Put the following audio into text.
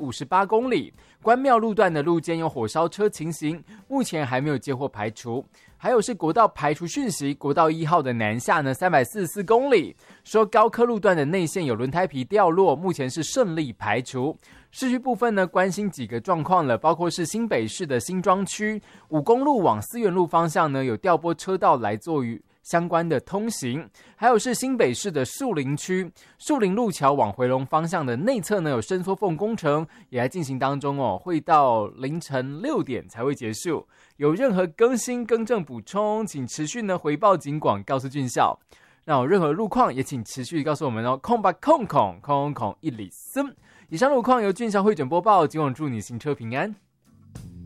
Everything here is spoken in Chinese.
58公里。关庙路段的路肩有火烧车情形，目前还没有接获排除。还有是国道排除讯息，国道1号的南下呢344公里，说高科路段的内线有轮胎皮掉落，目前是顺利排除。市区部分呢，关心几个状况了，包括是新北市的新庄区5公路往思源路方向呢有调拨车道来做于相关的通行，还有是新北市的树林区树林路桥往回龙方向的内侧呢有伸缩缝工程也在进行当中哦，会到凌晨6点才会结束。有任何更新更正补充，请持续呢回报警广告诉俊孝。那有任何路况也请持续告诉我们哦，空吧空空空空一里森。以上路况由俊孝汇整播报，今晚祝你行车平安。